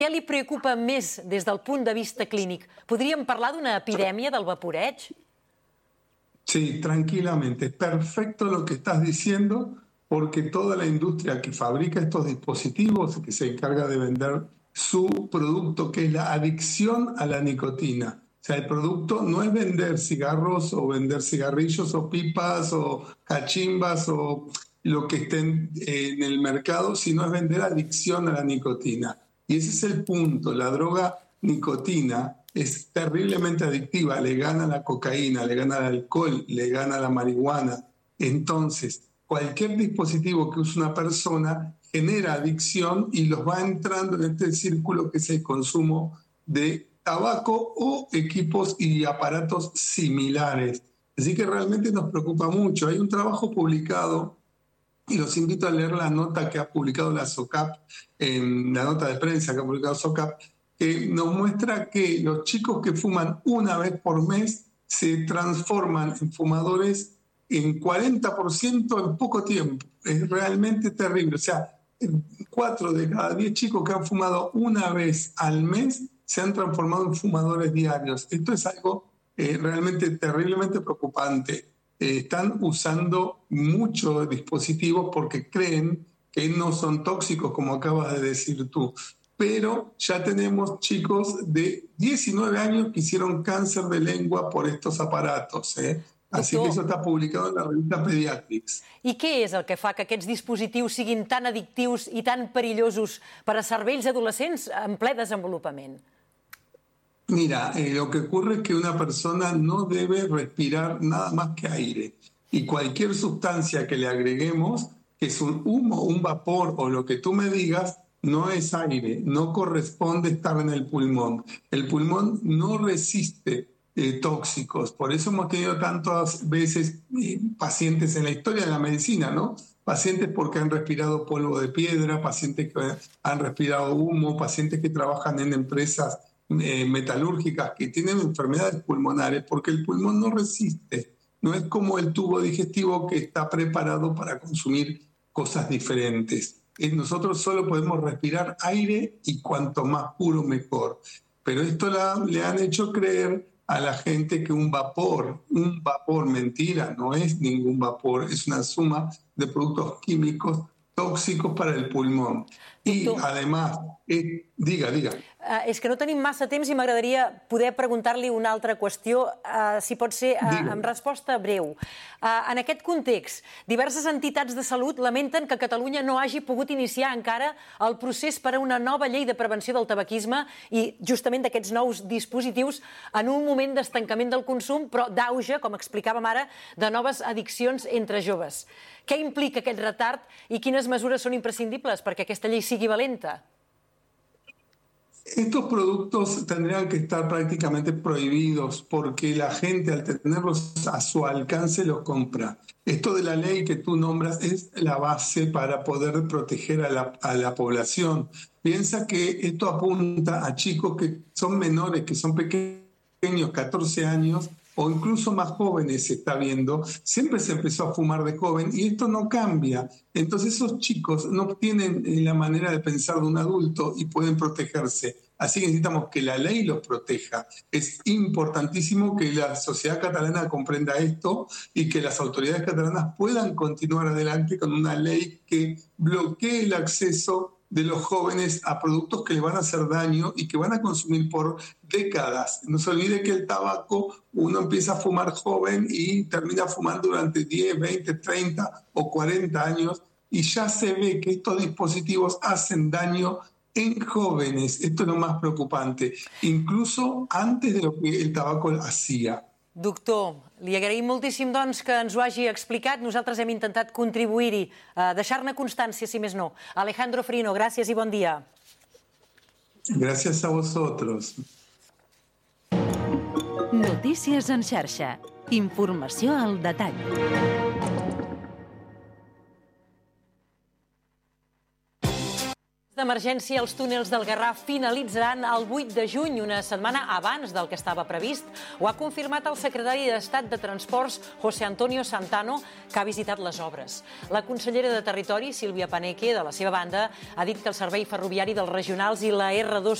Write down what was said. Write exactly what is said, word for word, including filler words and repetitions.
Què li preocupa més des del punt de vista clínic? ¿Podríem parlar d'una epidèmia del vaporeig? Sí, tranquilamente. Perfecto lo que estás diciendo, porque toda la industria que fabrica estos dispositivos, que se encarga de vender su producto, que es la adicción a la nicotina. O sea, el producto no es vender cigarros o vender cigarrillos o pipas o cachimbas o lo que esté en el mercado, sino es vender adicción a la nicotina. Y ese es el punto. La droga nicotina es terriblemente adictiva, le gana la cocaína, le gana el alcohol, le gana la marihuana. Entonces, cualquier dispositivo que use una persona genera adicción y los va entrando en este círculo que es el consumo de tabaco o equipos y aparatos similares. Así que realmente nos preocupa mucho. Hay un trabajo publicado y los invito a leer la nota que ha publicado la SOCAP, en la nota de prensa que ha publicado SOCAP, que nos muestra que los chicos que fuman una vez por mes se transforman en fumadores en cuarenta por ciento en poco tiempo. Es realmente terrible. O sea, cuatro de cada diez chicos que han fumado una vez al mes se han transformado en fumadores diarios. Esto es algo eh, realmente terriblemente preocupante. Eh, están usando muchos dispositivos porque creen que no son tóxicos, como acabas de decir tú. Pero ya tenemos chicos de diecinueve años que hicieron cáncer de lengua por estos aparatos. ¿eh? Así Doctor, que eso está publicado en la revista Pediatrics. I què és el que fa que aquests dispositius siguin tan addictius i tan perillosos per a cervells adolescents en ple desenvolupament? Mira, eh, lo que ocurre es que una persona no debe respirar nada más que aire. Y cualquier sustancia que le agreguemos, que es un humo, un vapor o lo que tú me digas, no es aire, no corresponde estar en el pulmón. El pulmón no resiste eh, tóxicos. Por eso hemos tenido tantas veces eh, pacientes en la historia de la medicina, ¿no? Pacientes porque han respirado polvo de piedra, pacientes que han respirado humo, pacientes que trabajan en empresas eh, metalúrgicas que tienen enfermedades pulmonares porque el pulmón no resiste. No es como el tubo digestivo que está preparado para consumir cosas diferentes. Nosotros solo podemos respirar aire y cuanto más puro mejor. Pero esto la, le han hecho creer a la gente que un vapor, un vapor, mentira, no es ningún vapor, es una suma de productos químicos tóxicos para el pulmón. I, además, eh, diga, diga. Uh, és que no tenim massa temps i m'agradaria poder preguntar-li una altra qüestió, uh, si pot ser uh, amb resposta breu. Uh, en aquest context, diverses entitats de salut lamenten que Catalunya no hagi pogut iniciar encara el procés per a una nova llei de prevenció del tabaquisme i justament d'aquests nous dispositius en un moment d'estancament del consum, però d'auge, com explicàvem ara, de noves addiccions entre joves. Què implica aquest retard i quines mesures són imprescindibles perquè aquesta llei sigui valenta? Estos productos tendrían que estar prácticamente prohibidos porque la gente al tenerlos a su alcance los compra. Esto de la ley que tú nombras es la base para poder proteger a la, a la población. Piensa que esto apunta a chicos que son menores, que son pequeños, catorce años, o incluso más jóvenes se está viendo. Siempre se empezó a fumar de joven y esto no cambia. Entonces esos chicos no tienen la manera de pensar de un adulto y pueden protegerse. Así que necesitamos que la ley los proteja. Es importantísimo que la sociedad catalana comprenda esto y que las autoridades catalanas puedan continuar adelante con una ley que bloquee el acceso de los jóvenes a productos que les van a hacer daño y que van a consumir por décadas. No se olvide que el tabaco, uno empieza a fumar joven y termina fumando durante diez, veinte, treinta o cuarenta años y ya se ve que estos dispositivos hacen daño en jóvenes. Esto es lo más preocupante, incluso antes de lo que el tabaco hacía. Doctor, li agraïm moltíssim doncs, que ens ho hagi explicat. Nosaltres hem intentat contribuir-hi, a deixar-ne constància, si més no. Alejandro Frino, gràcies i bon dia. Gràcies a vosotros. Notícies en xarxa. Informació al detall. De d'emergència als túnels del Garraf finalitzaran el vuit de juny, una setmana abans del que estava previst. Ho ha confirmat el secretari d'Estat de Transports, José Antonio Santano, que ha visitat les obres. La consellera de Territori, Sílvia Paneque, de la seva banda, ha dit que el servei ferroviari dels regionals i la erre dos